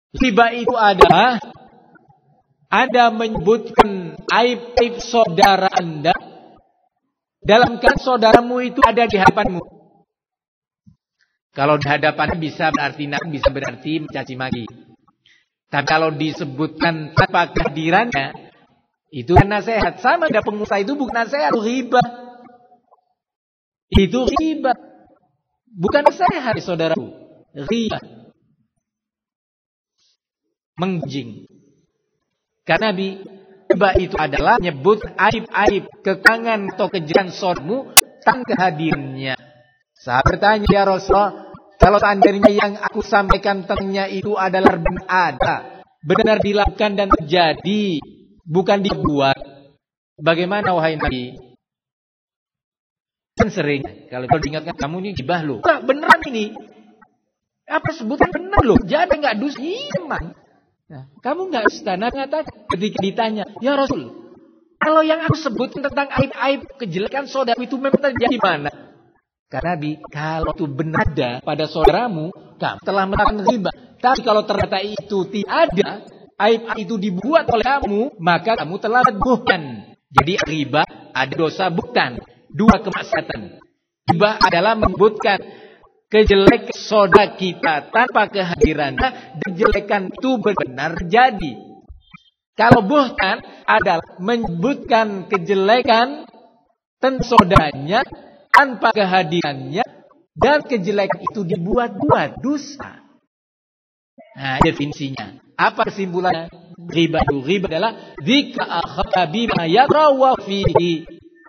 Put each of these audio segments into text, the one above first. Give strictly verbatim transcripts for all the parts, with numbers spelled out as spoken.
Riba itu adalah Anda menyebutkan aib-aib saudara Anda dalam keadaan saudaramu itu ada di hadapanmu. Kalau di hadapan bisa berarti bisa berarti mencaci maki. Tapi kalau disebutkan tanpa kehadirannya, itu kan nasihat. Sama ada pengusaha itu bukan nasihat, itu riba. Itu riba. Bukan nasihat, saudaraku. Riba. Mengjing. Karena riba itu adalah menyebut aib-aib, kekurangan atau kejelekan saudaramu tanpa kehadirannya. Saya bertanya, ya Rasulullah, kalau seandainya yang aku sampaikan tentangnya itu adalah ada, benar dilakukan dan terjadi, bukan dibuat, bagaimana wahai Nabi? Kan sering, kalau diingatkan, kamu ini gibah loh. Wah, beneran ini. Apa sebutan benar loh, jadi nggak dusta, emang. Nah, kamu nggak istana mengatakan ketika ditanya, ya Rasul, kalau yang aku sebut tentang aib-aib kejelekan saudara itu memang terjadi mana? Karena Nabi, kalau itu benar ada pada saudaramu, kamu telah melakukan riba. Tapi kalau ternyata itu tidak ada, aib itu dibuat oleh kamu, maka kamu telah bukan. Jadi riba ada dosa bukan, dua kemaksiatan. Riba adalah menyebutkan kejelekan saudara kita tanpa kehadirannya, dan kejelekan itu benar jadi. Kalau buhtan adalah menyebutkan kejelekan tentang saudaranya tanpa kehadirannya, dan kejelekan itu dibuat-buat, dosa. Nah, definisinya. Apa kesimpulannya? Riba itu riba adalah dzikra akhaka bima yakrahu fihi.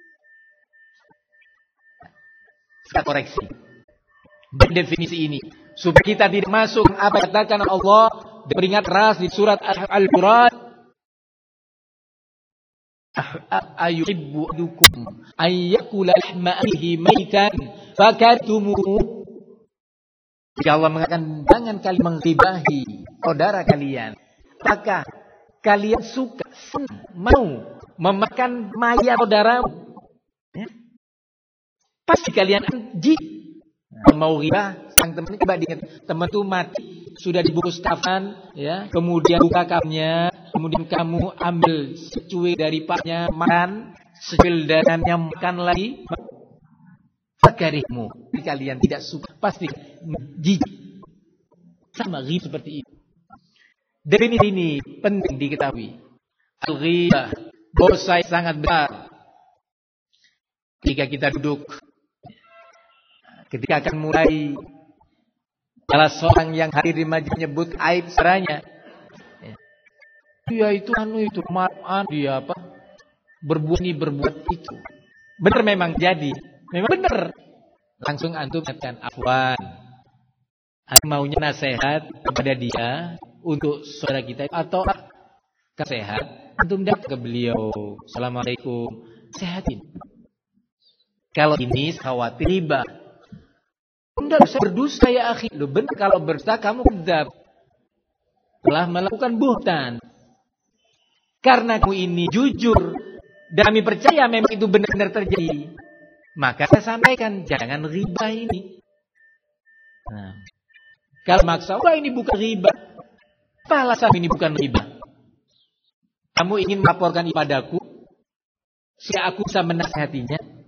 Saya koreksi. Definisi ini supaya kita tidak masuk apa yang dikatakan Allah diperingat keras di surat Al-Quran, ayuhibbu ahadukum ayyakula lahma akhihi maitan fakatumuhu. Jika Allah mengatakan jangan kalian mengribahi saudara kalian, maka kalian suka, senang, mau memakan mayat saudaramu, ya? Pasti kalian jijik. Mau riba, sang teman coba diingat, teman itu mati, sudah dibungkus kafan, ya, kemudian buka kafannya, kemudian kamu ambil secuil dari paknya, makan, secuil danannya makan lagi, fakarihmu, kalian tidak suka, pasti jijik, sama riba seperti itu. Definisi ini penting diketahui. Al-ghibah, dosa yang sangat besar. Ketika kita duduk, ketika akan mulai, salah seorang yang hadir di majelis menyebut aib saudaranya. Dia itu anu itu maaf dia apa? Berbuat ini berbuat itu. Benar memang jadi, memang benar. Langsung antum katakan afwan. Antum maunya nasihat kepada dia untuk saudara kita atau kesehat. Antum datang ke beliau, assalamualaikum, sehatin. Kalau ini khawatir riba. Tidak bisa berdusta ya akhi. Lu benar kalau berdusta kamu kedzab. Telah melakukan buhtan. Karena kamu ini jujur dan kami percaya memang itu benar-benar terjadi, maka saya sampaikan jangan riba ini. Nah, kalau maksa, wah ini bukan riba. Apa alasan ini bukan riba? Kamu ingin melaporkan kepadaku, supaya aku bisa menasihatinya.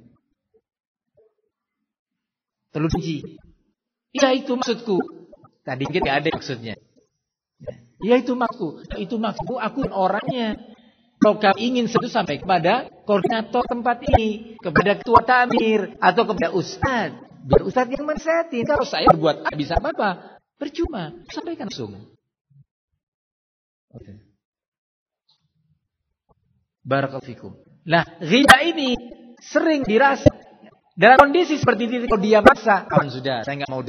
Terluji. Ya itu maksudku. Tadi kita tidak ada maksudnya. Ya itu maksudku. Itu maksudku aku orangnya. Kalau kamu ingin sesuatu sampai kepada koordinator tempat ini, kepada ketua tamir, atau kepada ustaz. Biar ustaz yang menasihati. Kalau saya berbuat ah, bisa apa-apa. Percuma. Sampaikan langsung. Oke. Barakallahu fikum. Nah, riba ini sering dirasa. Dalam kondisi seperti ini, kalau dia maksa, kan sudah, saya nggak mau